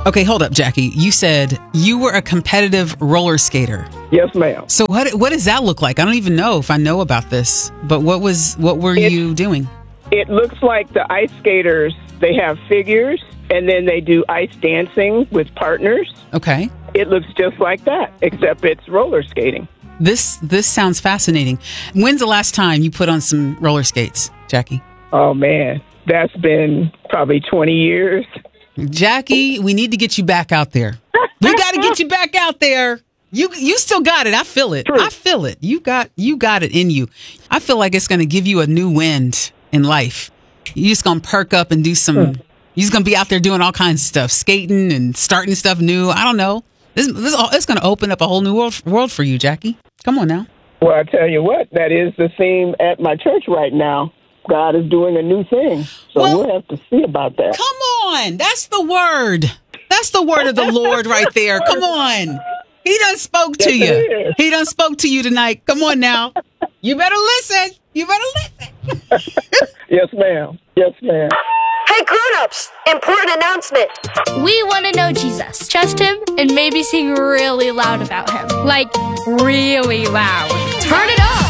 Okay, hold up, Jackie. You said you were a competitive roller skater. Yes, ma'am. So what does that look like? I don't even know if I know about this. But what were you doing? It looks like the ice skaters, they have figures, and then they do ice dancing with partners. Okay. It looks just like that, except it's roller skating. This sounds fascinating. When's the last time you put on some roller skates, Jackie? Oh, man. That's been probably 20 years. Jackie, we need to get you back out there. We got to get you back out there. You still got it. I feel it. True. I feel it. You got it in you. I feel like it's going to give you a new wind in life. You're just going to perk up and do some. You're just going to be out there doing all kinds of stuff, skating and starting stuff new. I don't know. It's going to open up a whole new world for you, Jackie. Come on now. Well, I tell you what, that is the theme at my church right now. God is doing a new thing. So we'll have to see about that. Come on. That's the word. That's the word of the Lord right there. Come on. He done spoke to you. He done spoke to you tonight. Come on now. You better listen. You better listen. Yes, ma'am. Yes, ma'am. Hey, grown-ups! Important announcement. We want to know Jesus, trust him, and maybe sing really loud about him. Like, really loud. Turn it up!